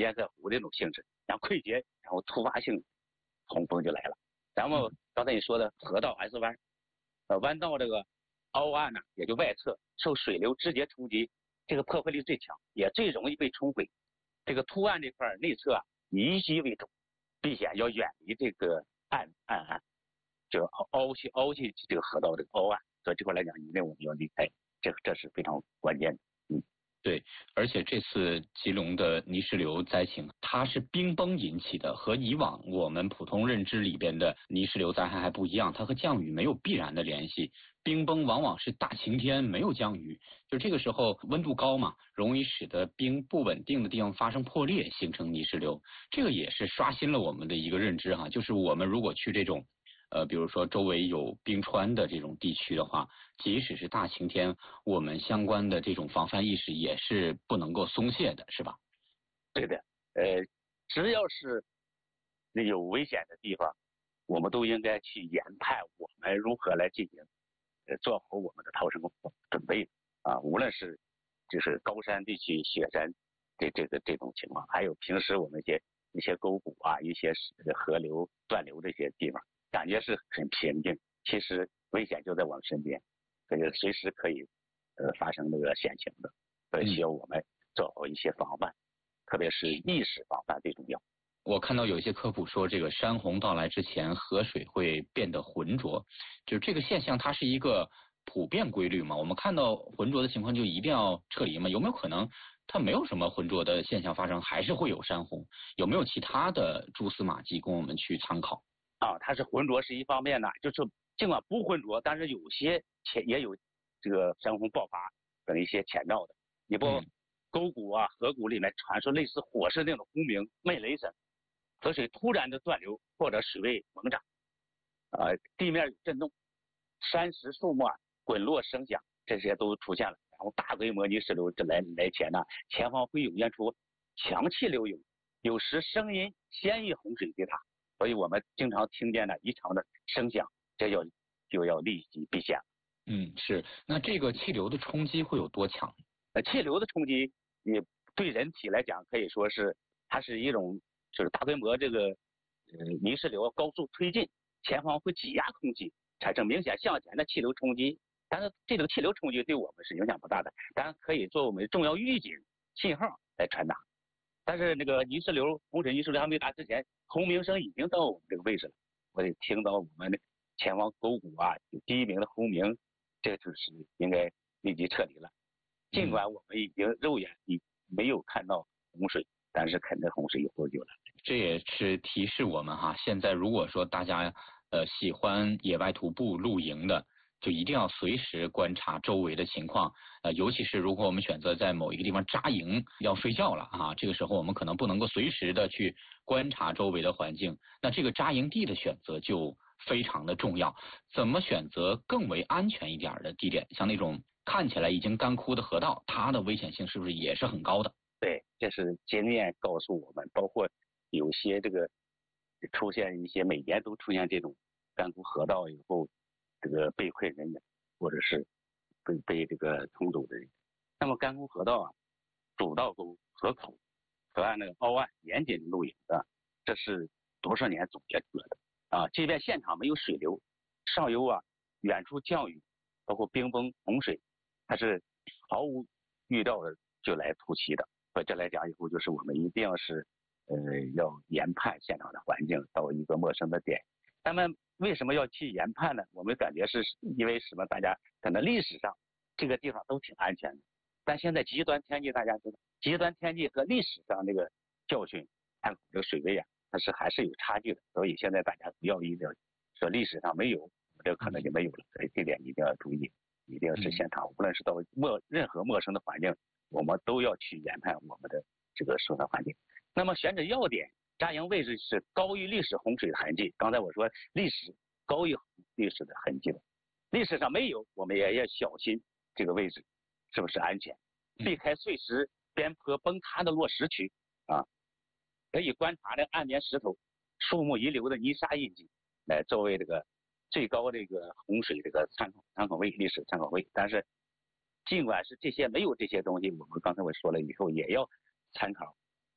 堰塞湖这种性质，然后溃竭，然后突发性洪峰就来了。然后刚才你说的河道 S 弯，弯道这个凹岸呢，也就外侧受水流直接冲击，这个破坏力最强，也最容易被冲毁。这个凸岸这块内侧以淤积为主，避险要远离这个岸，就凹起这个河道这个凹岸，所以这块来讲，一定我们要离开，这是非常关键的。 对，而且这次吉隆的泥石流灾情，它是冰崩引起的，和以往我们普通认知里边的泥石流灾害还不一样，它和降雨没有必然的联系。冰崩往往是大晴天没有降雨，就这个时候温度高嘛，容易使得冰不稳定的地方发生破裂，形成泥石流。这个也是刷新了我们的一个认知哈，就是我们如果去这种比如说周围有冰川的这种地区的话，即使是大晴天，我们相关的这种防范意识也是不能够松懈的，是吧？ 对的，只要是有危险的地方，我们都应该去研判我们如何来进行，做好我们的逃生准备啊。无论是就是高山地区雪山这种情况，还有平时我们一些沟谷啊，一些河流断流这些地方，感觉是很平静，其实危险就在我们身边，这个随时可以发生这个险情的，所以需要我们做好一些防范，特别是意识防范最重要。 我看到有一些科普说，这个山洪到来之前，河水会变得浑浊，就这个现象，它是一个普遍规律嘛？我们看到浑浊的情况就一定要撤离吗？有没有可能它没有什么浑浊的现象发生，还是会有山洪？有没有其他的蛛丝马迹供我们去参考？ 它是浑浊是一方面呢，就是尽管不浑浊，但是有些也有这个山洪爆发等一些前兆的。你包括沟谷啊、河谷里面传出类似火势那种轰鸣、闷雷声，河水突然的断流或者水位猛涨，地面有震动，山石树木滚落声响，这些都出现了。然后大规模泥石流来前呢，前方会涌现出强气流涌，有时声音先于洪水跌塌。所以我们经常听见了异常的声响，就要立即避险。 是。那这个气流的冲击会有多强？ 气流的冲击也对人体来讲，可以说是它是一种就是大规模这个泥石流高速推进，前方会挤压空气，产生明显向前的气流冲击。但是这个气流冲击对我们是影响不大的，当然可以作为我们重要预警信号来传达。但是那个泥石流洪水泥石流还没达之前，轰鸣声已经到我们这个位置了，我得听到我们前方沟谷有第一鸣的轰鸣，这就是应该立即撤离了。尽管我们已经肉眼没有看到洪水，但是肯定洪水以后就来。 这也是提示我们哈，现在如果说大家喜欢野外徒步露营的，就一定要随时观察周围的情况，尤其是如果我们选择在某一个地方扎营要睡觉了这个时候我们可能不能够随时的去观察周围的环境，那这个扎营地的选择就非常的重要。怎么选择更为安全一点的地点？像那种看起来已经干枯的河道，它的危险性是不是也是很高的？ 对，这是经验告诉我们，包括有些这个出现一些每年都出现这种干枯河道以后，这个被困人员或者是被这个冲走的人。那么干枯河道主道沟、河口、河岸那个凹岸严禁露营的，这是多少年总结出来的即便现场没有水流，上游远处降雨，包括冰崩、洪水，它是毫无预料的就来突袭的。所以这来讲以后，就是我们一定要是要研判现场的环境，到一个陌生的点。那么为什么要去研判呢？我们感觉是因为什么？大家可能历史上这个地方都挺安全的，但现在极端天气大家知道，极端天气和历史上这个教训，看这个水位它是还是有差距的。所以现在大家不要一定说历史上没有，这个可能就没有了。所以这点一定要注意，一定要是现场，无论是到任何陌生的环境，我们都要去研判我们的这个生活环境。那么选址要点，扎营位置是高于历史洪水的痕迹。刚才我说历史高于历史的痕迹的，历史上没有，我们也要小心这个位置是不是安全，避开碎石、边坡崩塌的落石区可以观察这岸边石头、树木遗留的泥沙印记，来作为这个最高这个洪水这个参考位、历史参考位。但是尽管是这些没有这些东西，我们刚才我说了以后，也要参考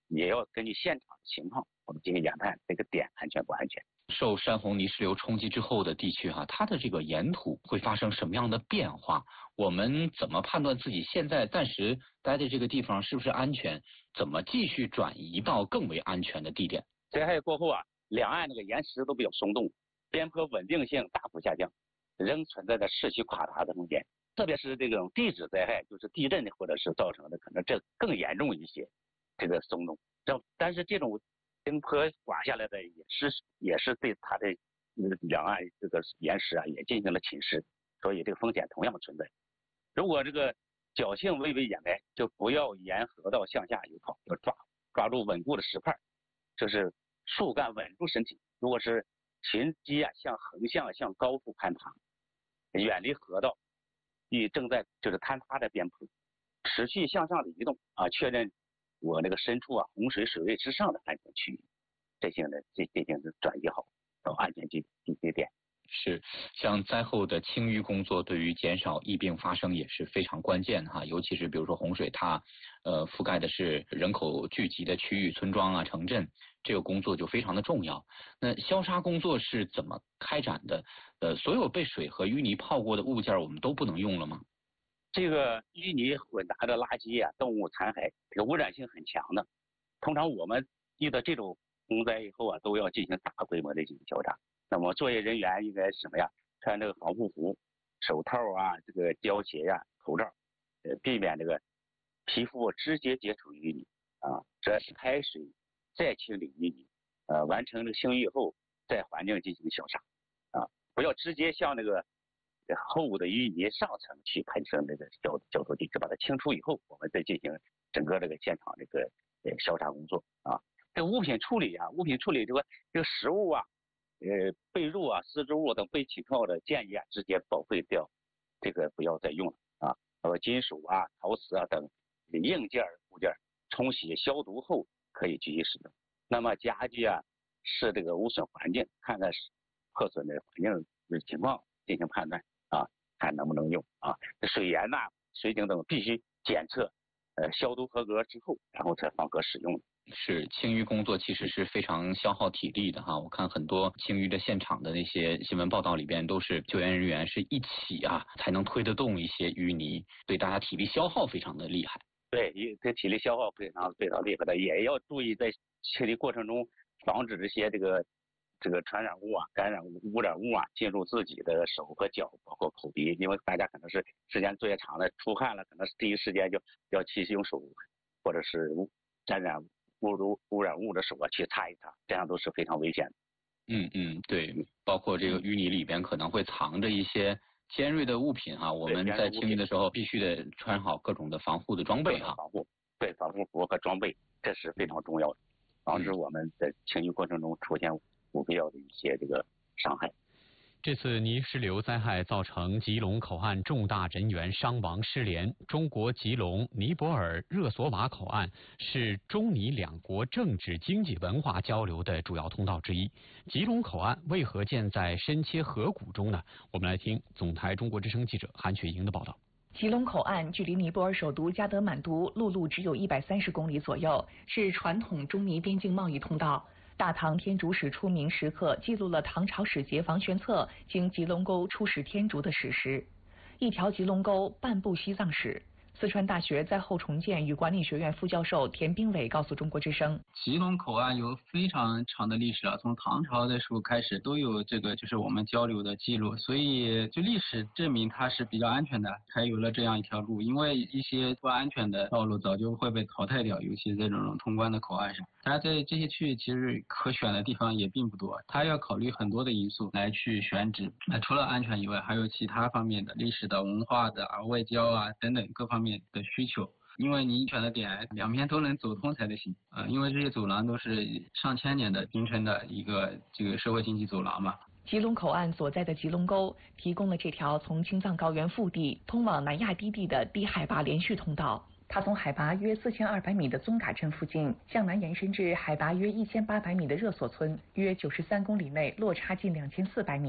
也要根据现场的情况，我们进行研判这个点安全不安全。 受山洪泥石流冲击之后的地区它的这个沿途会发生什么样的变化？我们怎么判断自己现在暂时待的这个地方是不是安全？怎么继续转移到更为安全的地点？ 灾害过后两岸那个岩石都比较松动，边坡稳定性大幅下降，仍存在着市区垮塌的风险。特别是这种地质灾害，就是地震或者是造成的，可能这更严重一些。这个松动，但是这种冰坡刮下来的也是对它的两岸这个岩石也进行了侵蚀，所以这个风险同样存在。如果这个侥幸微微掩埋，就不要沿河道向下游跑，要抓住稳固的石块，这是树干稳住身体。如果是群基向横向向高处攀爬，远离河道，与正在就是坍塌的边坡，持续向上的移动确认我那个身处洪水水位之上的安全区域，这些是转移好到安全地点。 是，像灾后的清淤工作对于减少疫病发生也是非常关键尤其是比如说洪水它覆盖的是人口聚集的区域、村庄城镇，这个工作就非常的重要。那消杀工作是怎么开展的？所有被水和淤泥泡过的物件我们都不能用了吗？ 这个淤泥混杂的垃圾动物残骸，这个污染性很强的。通常我们遇到这种洪灾以后都要进行大规模的进行消杀。那么作业人员应该什么呀？穿这个防护服、手套这个胶鞋口罩，避免这个皮肤直接接触淤泥这是开水再清理淤泥，完成这个清淤以后，在环境进行消杀不要直接向那个厚的淤泥上层去喷射那个消毒剂，把它清除以后，我们再进行整个这个现场这个消杀工作这个物品处理这个食物被褥丝织物等被起泡的建议直接报废掉，这个不要再用了金属陶瓷等硬件物件冲洗消毒后可以继续使用。那么家具是这个污损环境，看看破损的环境的情况进行判断看能不能用水源水井等必须检测消毒合格之后，然后才放河使用。 是，清淤工作其实是非常消耗体力的我看很多清淤的现场的那些新闻报道里边，都是救援人员是一起才能推得动一些淤泥，对大家体力消耗非常的厉害。 对，这体力消耗非常厉害的，也要注意在清理过程中防止这些这个传染物感染物、污染物进入自己的手和脚，包括口鼻，因为大家可能是时间作业长了，出汗了，可能是第一时间就要去用手或者是沾染污染物的手去擦一擦，这样都是非常危险的。 对，包括这个淤泥里边可能会藏着一些尖锐的物品我们在清理的时候必须得穿好各种的防护的装备防护服和装备，这是非常重要的，防止我们在清淤过程中出现不必要的一些这个伤害。 这次泥石流灾害造成吉隆口岸重大人员伤亡失联。中国吉隆、尼泊尔热索瓦口岸是中尼两国政治、经济、文化交流的主要通道之一。吉隆口岸为何建在深切河谷中呢？我们来听总台中国之声记者韩雪莹的报道。 吉隆口岸距离尼泊尔首都加德满都陆路只有130公里左右，是传统中尼边境贸易通道。大唐天竺史出名时刻记录了唐朝使节房玄策经吉隆沟出使天竺的史实。一条吉隆沟，半部西藏史。四川大学灾后重建与管理学院副教授田兵伟告诉中国之声， 吉隆口岸有非常长的历史了，从唐朝的时候开始都有这个就是我们交流的记录，所以就历史证明它是比较安全的，才有了这样一条路。因为一些不安全的道路早就会被淘汰掉，尤其在这种通关的口岸上。当然在这些区域其实可选的地方也并不多，它要考虑很多的因素来去选址。除了安全以外，还有其他方面的历史的、文化的外交等等各方面的需求，因为你选的点两边都能走通才得行因为这些走廊都是上千年的形成的一个这个社会经济走廊嘛。 吉隆口岸所在的吉隆沟提供了这条从青藏高原腹地通往南亚低地的低海拔连续通道。它从海拔约4200米的宗嘎镇附近向南延伸至海拔约1800米的热索村，约93公里内落差近2400米。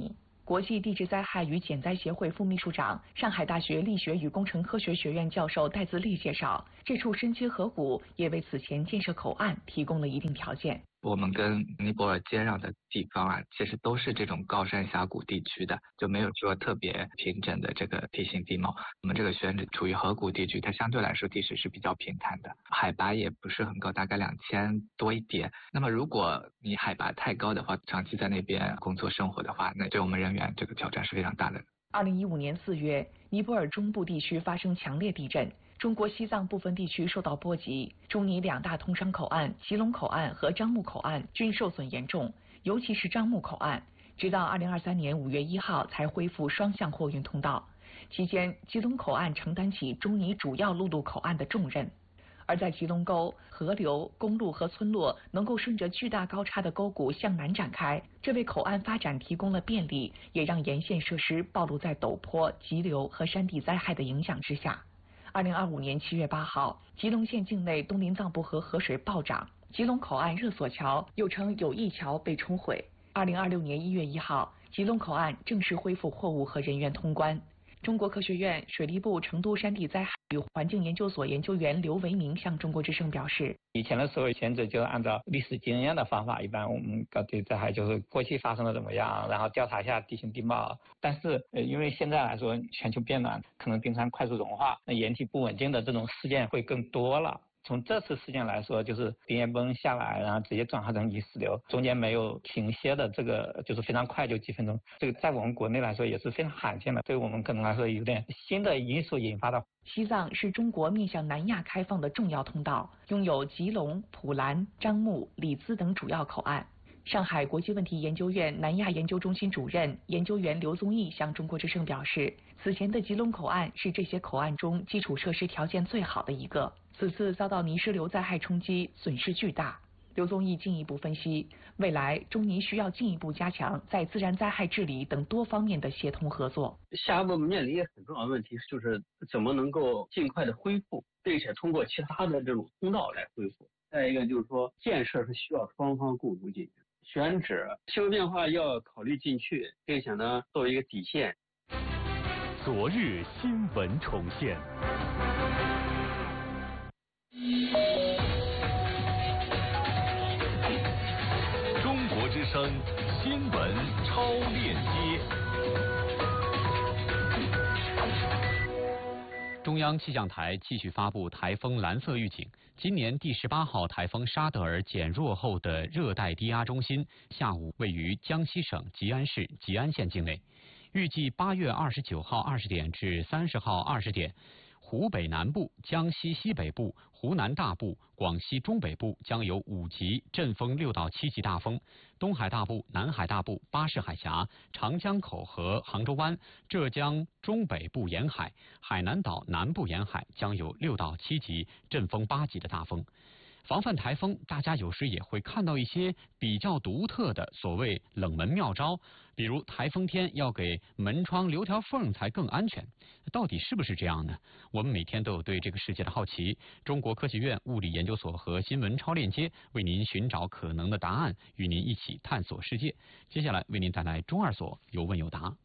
国际地质灾害与减灾协会副秘书长、上海大学力学与工程科学学院教授戴自立介绍，这处深切河谷也为此前建设口岸提供了一定条件。 我们跟尼泊尔接壤的地方啊，其实都是这种高山峡谷地区的，就没有说特别平整的这个地形地貌。我们这个选址处于河谷地区，它相对来说地势是比较平坦的，海拔也不是很高，大概2000多一点。那么如果你海拔太高的话，长期在那边工作生活的话，那对我们人员这个挑战是非常大的。 2015年4月，尼泊尔中部地区发生强烈地震，中国西藏部分地区受到波及，中尼2大通商口岸吉隆口岸和樟木口岸均受损严重，尤其是樟木口岸，直到2023年5月1号才恢复双向货运通道。期间，吉隆口岸承担起中尼主要陆路口岸的重任。而在吉隆沟，河流、公路和村落能够顺着巨大高差的沟谷向南展开，这为口岸发展提供了便利，也让沿线设施暴露在陡坡、急流和山地灾害的影响之下。2025年7月8号，吉隆县境内东林藏布河河水暴涨，吉隆口岸热索桥又称友谊桥被冲毁。2026年1月1号，吉隆口岸正式恢复货物和人员通关。中国科学院水利部成都山地灾害与环境研究所研究员刘维明向中国之声表示， 以前的时候选址就按照历史经验的方法，一般我们搞对灾害就是过去发生了怎么样，然后调查一下地形地貌。但是因为现在来说全球变暖，可能冰川快速融化，那岩体不稳定的这种事件会更多了。从这次事件来说，就是冰岩崩下来，然后直接转化成泥石流，中间没有停歇的，这个就是非常快，就几分钟。这个在我们国内来说也是非常罕见的，对我们可能来说有点新的因素引发的。 西藏是中国面向南亚开放的重要通道，拥有吉隆、普兰、樟木、里兹等主要口岸。上海国际问题研究院南亚研究中心主任研究员刘宗义向中国之声表示，此前的吉隆口岸是这些口岸中基础设施条件最好的一个，此次遭到泥石流灾害冲击，损失巨大。刘宗义进一步分析，未来中尼需要进一步加强在自然灾害治理等多方面的协同合作。 下一步面临一个很重要的问题，就是怎么能够尽快的恢复，并且通过其他的这种通道来恢复。再一个就是说，建设是需要双方共同进行，选址气候变化要考虑进去，并且呢作为一个底线。 昨日新闻重现。中国之声新闻超链接。 中央气象台继续发布台风蓝色预警。今年第18号台风沙德尔减弱后的热带低压中心下午位于江西省吉安市吉安县境内，预计8月29号20点至30号20点。湖北南部、江西西北部、湖南大部、广西中北部将有5级阵风6到7级大风，东海大部、南海大部、巴士海峡、长江口和杭州湾、浙江中北部沿海、海南岛南部沿海将有6到7级阵风8级的大风。防范台风，大家有时也会看到一些比较独特的所谓冷门妙招，比如台风天要给门窗留条缝才更安全，到底是不是这样呢？我们每天都有对这个世界的好奇。中国科学院物理研究所和新闻超链接为您寻找可能的答案，与您一起探索世界。接下来为您带来中二所有问有答。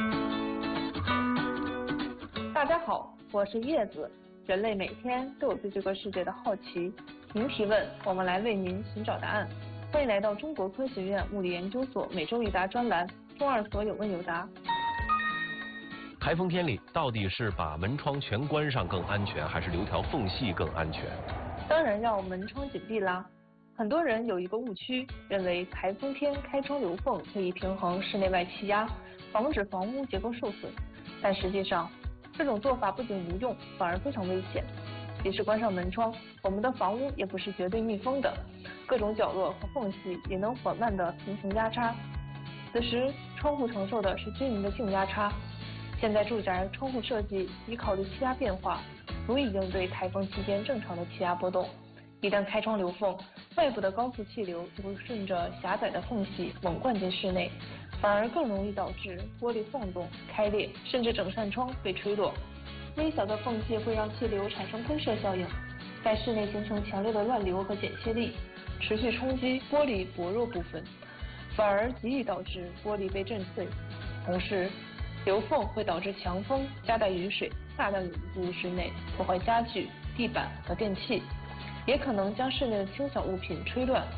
大家好，我是叶子。人类每天都有对这个世界的好奇，您提问，我们来为您寻找答案。欢迎来到中国科学院物理研究所每周一答专栏，中二所有问有答。 台风天里，到底是把门窗全关上更安全，还是留条缝隙更安全？ 当然要门窗紧闭啦。很多人有一个误区，认为台风天开窗留缝可以平衡室内外气压，防止房屋结构受损。但实际上，这种做法不仅无用，反而非常危险。即使关上门窗，我们的房屋也不是绝对密封的，各种角落和缝隙也能缓慢地形成压差。此时，窗户承受的是均匀的静压差。现在住宅窗户设计已考虑气压变化，足以应对台风期间正常的气压波动。一旦开窗留缝，外部的高速气流就会顺着狭窄的缝隙猛灌进室内，反而更容易导致玻璃晃动、开裂，甚至整扇窗被吹落。微小的缝隙会让气流产生喷射效应，在室内形成强烈的乱流和剪切力，持续冲击玻璃薄弱部分，反而极易导致玻璃被震碎。 同时，流缝会导致强风夹带雨水大量涌入室内，破坏家具、地板和电器，也可能将室内的轻小物品吹乱